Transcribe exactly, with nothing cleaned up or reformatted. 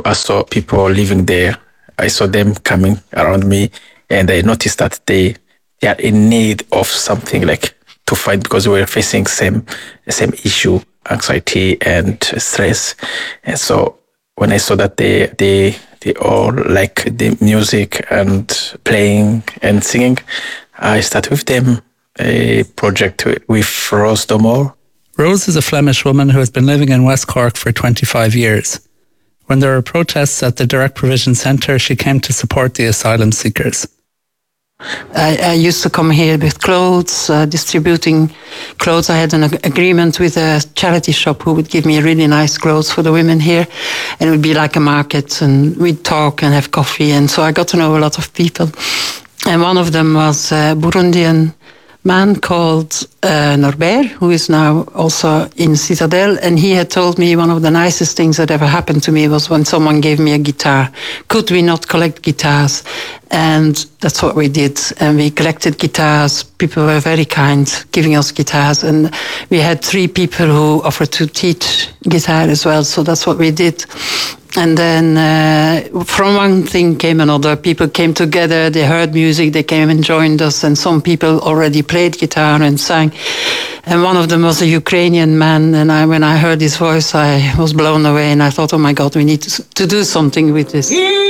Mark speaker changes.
Speaker 1: I saw people living there. I saw them coming around me, and I noticed that they, they are in need of something like to fight, because we were facing same same issue, anxiety and stress. And so when I saw that they they they all like the music and playing and singing, I started with them a project with Rose Domore.
Speaker 2: Rose is a Flemish woman who has been living in West Cork for twenty-five years. When there were protests at the Direct Provision Centre, she came to support the asylum seekers.
Speaker 3: I, I used to come here with clothes, uh, distributing clothes. I had an ag- agreement with a charity shop who would give me really nice clothes for the women here. And it would be like a market, and we'd talk and have coffee. And so I got to know a lot of people. And one of them was a Burundian man called uh, Norbert, who is now also in Citadel. And he had told me one of the nicest things that ever happened to me was when someone gave me a guitar. Could we not collect guitars? And that's what we did. And we collected guitars. People were very kind, giving us guitars. And we had three people who offered to teach guitar as well. So that's what we did. And then uh, from one thing came another. People came together, they heard music, they came and joined us, and some people already played guitar and sang. And one of them was a Ukrainian man, and I, when I heard his voice, I was blown away, and I thought, oh my God, we need to, to do something with this.